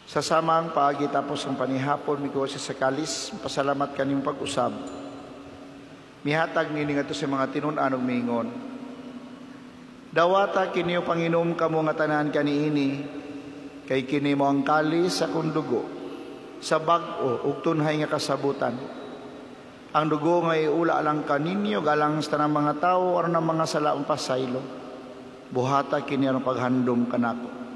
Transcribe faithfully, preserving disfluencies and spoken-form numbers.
Sa samang paagi tapos ang panihapon, miko sa sakalis, pasalamat kanyang pag-usab. Mihatag nini nga to sa mga tinunan ug miingon. Dawata kini Panginoon kamo nga tanan kaniini, kay kini mo ang kalis sa akong dugo, sa bag-o ug tunhay nga kasabutan. Ang dugo nga iula lang kaninyo galang sa tanang mga tao aron ang mga salaong pasaylo. Buhata kini ang paghandom kanako.